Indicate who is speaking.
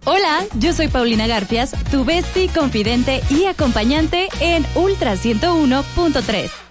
Speaker 1: Hola, yo soy Paulina Garfias, tu bestie, confidente y acompañante en Ultra 101.3.